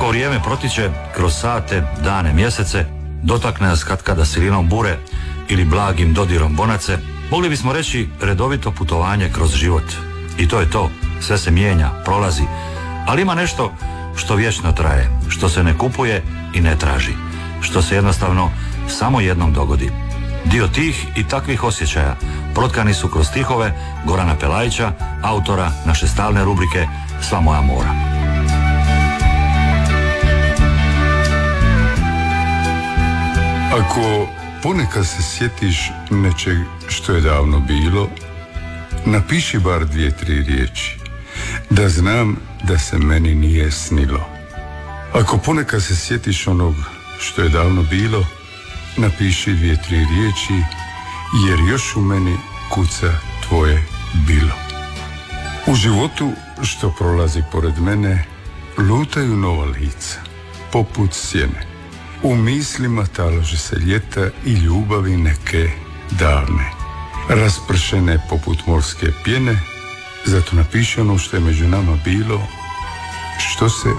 Kako vrijeme protiče kroz sate, dane, mjesece, dotakne nas katkada silinom bure ili blagim dodirom bonace, mogli bismo reći redovito putovanje kroz život. I to je to, sve se mijenja, prolazi, ali ima nešto što vječno traje, što se ne kupuje i ne traži, što se jednostavno samo jednom dogodi. Dio tih i takvih osjećaja protkani su kroz stihove Gorana Pelajića, autora naše stalne rubrike Sva moja mora. Ako ponekad se sjetiš nečeg što je davno bilo, napiši bar 2-3 riječi, da znam da se meni nije snilo. Ako ponekad se sjetiš onog što je davno bilo, napiši 2-3 riječi, jer još u meni kuca tvoje bilo. U životu što prolazi pored mene, lutaju nova lica, poput sjene. U mislima talože se ljeta i ljubavi neke davne, raspršene poput morske pjene. Zato napiši ono što je među nama bilo, što se